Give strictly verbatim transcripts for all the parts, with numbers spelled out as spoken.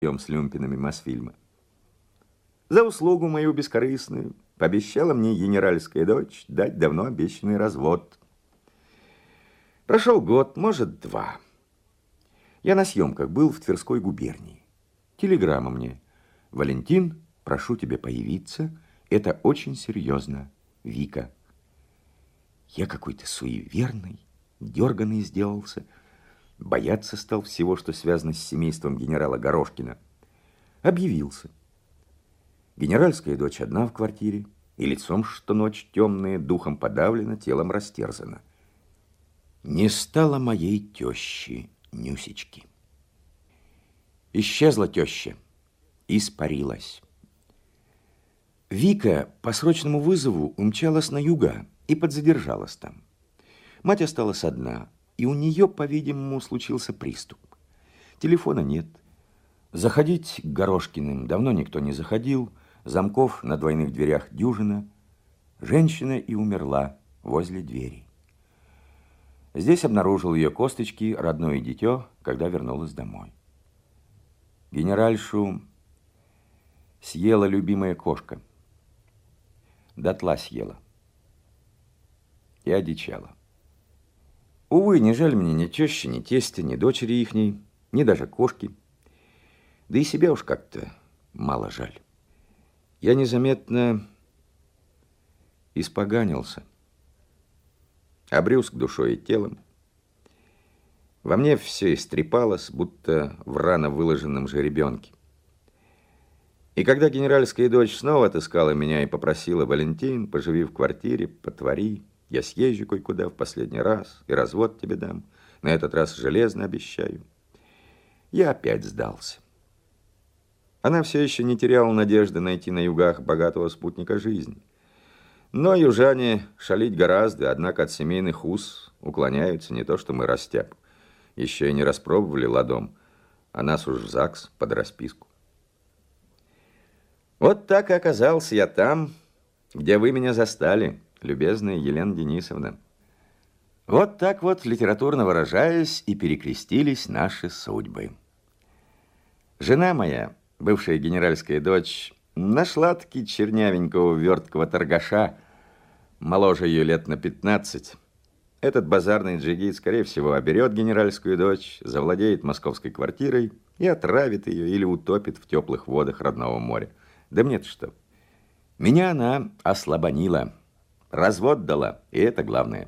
с люмпинами Мосфильма. За услугу мою бескорыстную пообещала мне генеральская дочь дать давно обещанный развод. Прошел год, может, два. Я на съемках был в Тверской губернии. Телеграмма мне. Валентин, прошу тебя появиться. Это очень серьезно. Вика. Я какой-то суеверный, дерганый сделался. Бояться стал всего, что связано с семейством генерала Горошкина. Объявился. Генеральская дочь одна в квартире, и лицом, что ночь темная, духом подавлена, телом растерзана. Не стало моей тещи Нюсечки. Исчезла теща, испарилась. Вика по срочному вызову умчалась на юга и подзадержалась там. Мать осталась одна, и у нее, по-видимому, случился приступ. Телефона нет. Заходить к Горошкиным давно никто не заходил, замков на двойных дверях дюжина. Женщина и умерла возле двери. Здесь обнаружил ее косточки родное дитё, когда вернулась домой. Генеральшу съела любимая кошка. Дотла съела. И одичала. Увы, не жаль мне ни тещи, ни тестя, ни дочери ихней, ни даже кошки. Да и себя уж как-то мало жаль. Я незаметно испоганился. Обрюзг душой и телом. Во мне все истрепалось, будто в рано выложенном жеребенке. И когда генеральская дочь снова отыскала меня и попросила: Валентин, поживи в квартире, потвори, я съезжу кое-куда в последний раз и развод тебе дам, на этот раз железно обещаю, я опять сдался. Она все еще не теряла надежды найти на югах богатого спутника жизни. Но южане шалить гораздо, однако от семейных уз уклоняются, не то что мы, растяп. Еще и не распробовали ладом, а нас уж в ЗАГС под расписку. Вот так и оказался я там, где вы меня застали, любезная Елена Денисовна. Вот так вот, литературно выражаясь, и перекрестились наши судьбы. Жена моя, бывшая генеральская дочь, нашла-таки чернявенького верткого торгаша, моложе ее лет на пятнадцать. Этот базарный джигит, скорее всего, оберет генеральскую дочь, завладеет московской квартирой и отравит ее или утопит в теплых водах родного моря. Да мне-то что? Меня она ослабонила, развод дала, и это главное.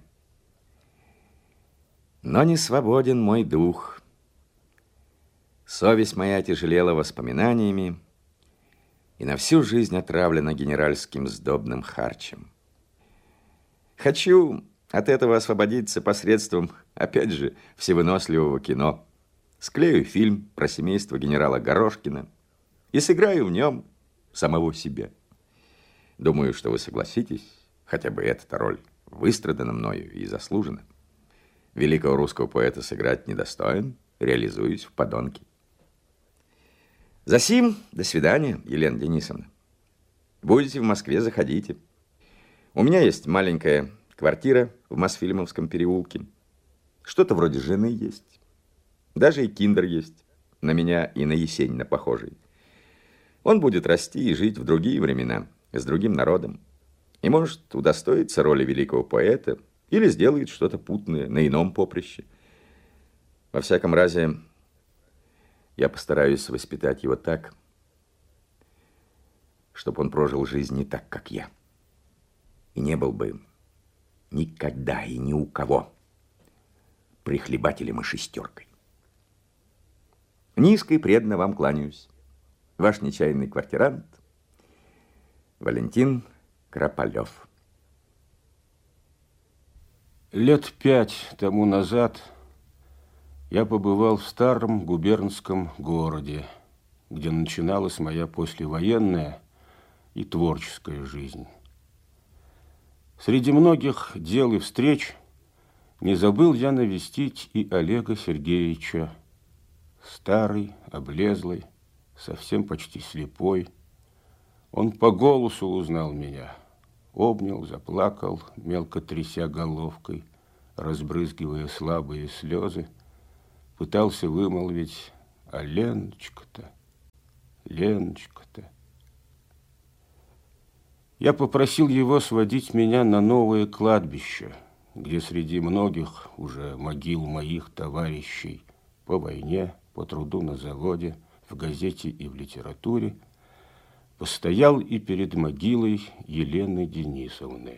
Но не свободен мой дух. Совесть моя тяжелела воспоминаниями и на всю жизнь отравлена генеральским сдобным харчем. Хочу от этого освободиться посредством, опять же, всевыносливого кино. Склею фильм про семейство генерала Горошкина и сыграю в нем самого себя. Думаю, что вы согласитесь, хотя бы эта роль выстрадана мною и заслужена. Великого русского поэта сыграть недостоин, реализуюсь в подонке. Засим, до свидания, Елена Денисовна. Будете в Москве, заходите. У меня есть маленькая квартира в Мосфильмовском переулке. Что-то вроде жены есть. Даже и киндер есть, на меня и на Есенина похожий. Он будет расти и жить в другие времена, с другим народом. И может удостоиться роли великого поэта или сделает что-то путное на ином поприще. Во всяком разе, я постараюсь воспитать его так, чтобы он прожил жизнь не так, как я. И не был бы никогда и ни у кого прихлебателем и шестеркой. Низко и преданно вам кланяюсь. Ваш нечаянный квартирант Валентин Крополев. Лет пять тому назад я побывал в старом губернском городе, где начиналась моя послевоенная и творческая жизнь. Среди многих дел и встреч не забыл я навестить и Олега Сергеевича, старый, облезлый, совсем почти слепой. Он по голосу узнал меня, обнял, заплакал, мелко тряся головкой, разбрызгивая слабые слезы, пытался вымолвить: а Леночка-то, Леночка-то. Я попросил его сводить меня на новое кладбище, где среди многих уже могил моих товарищей по войне, по труду на заводе, в газете и в литературе, постоял и перед могилой Елены Денисовны.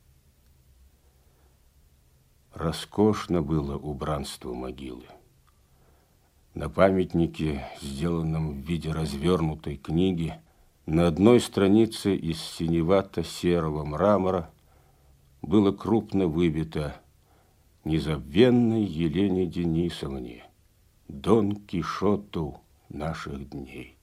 Роскошно было убранство могилы. На памятнике, сделанном в виде развернутой книги, на одной странице из синевато-серого мрамора было крупно выбито: «Незабвенной Елене Денисовне, Дон Кишоту наших дней».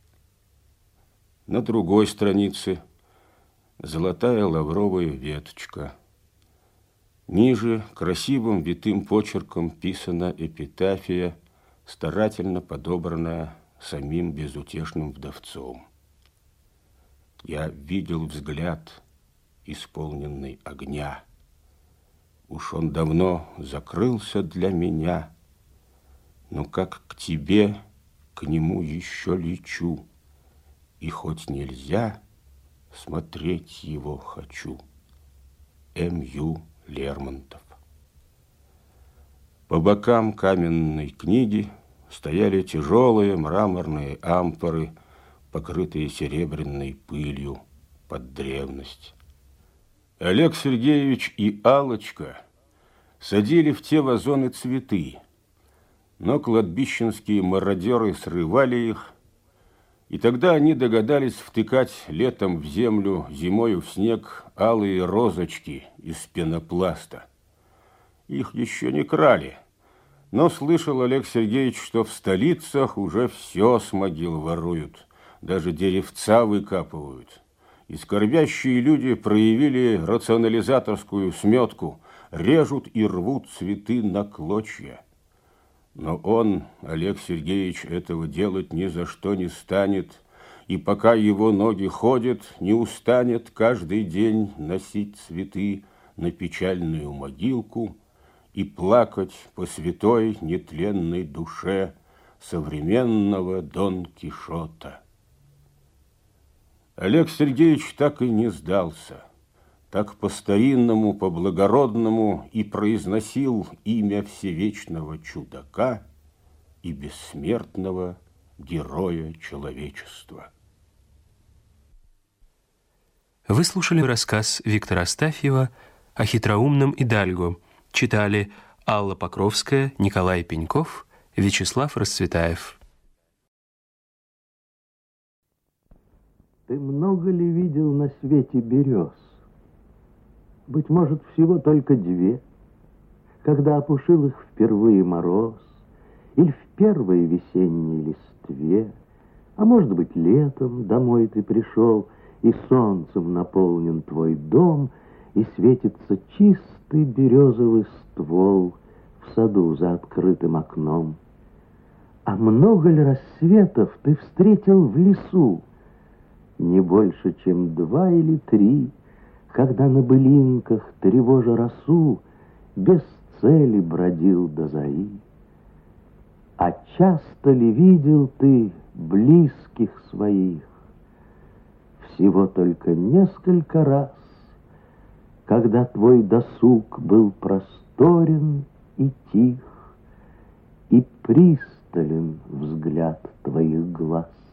На другой странице золотая лавровая веточка. Ниже красивым витым почерком писана эпитафия, старательно подобранная самим безутешным вдовцом. Я видел взгляд, исполненный огня. Уж он давно закрылся для меня, но как к тебе, к нему еще лечу, и хоть нельзя, смотреть его хочу. М Ю Лермонтов. По бокам каменной книги стояли тяжелые мраморные амфоры, покрытые серебряной пылью под древность. Олег Сергеевич и Аллочка садили в те вазоны цветы, но кладбищенские мародеры срывали их, и тогда они догадались втыкать летом в землю, зимою в снег алые розочки из пенопласта. Их еще не крали, но слышал Олег Сергеевич, что в столицах уже все с могил воруют, даже деревца выкапывают. И скорбящие люди проявили рационализаторскую сметку, режут и рвут цветы на клочья. Но он, Олег Сергеевич, этого делать ни за что не станет, и пока его ноги ходят, не устанет каждый день носить цветы на печальную могилку и плакать по святой нетленной душе современного Дон Кишота. Олег Сергеевич так и не сдался, так по-старинному, по-благородному и произносил имя всевечного чудака и бессмертного героя человечества. Вы слушали рассказ Виктора Астафьева о хитроумном Идальго. Читали Алла Покровская, Николай Пеньков, Вячеслав Расцветаев. Ты много ли видел на свете берез? Быть может, всего только две, когда опушил их впервые мороз, или в первой весенней листве, а может быть, летом домой ты пришел, и солнцем наполнен твой дом, и светится чистый березовый ствол в саду за открытым окном. А много ли рассветов ты встретил в лесу? Не больше, чем два или три, когда на былинках, тревожа росу, без цели бродил до зари. А часто ли видел ты близких своих? Всего только несколько раз, когда твой досуг был просторен и тих, и пристален взгляд твоих глаз.